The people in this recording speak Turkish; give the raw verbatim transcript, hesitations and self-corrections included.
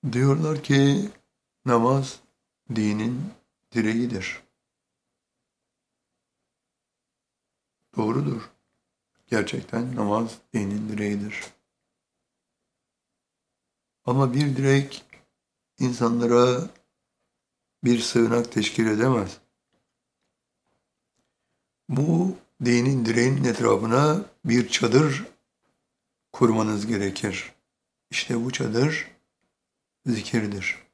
Diyorlar ki namaz dinin direğidir. Doğrudur. Gerçekten namaz dinin direğidir. Ama bir direk insanlara bir sığınak teşkil edemez. Bu dinin direğinin etrafına bir çadır kurmanız gerekir. İşte bu çadır zikirdir.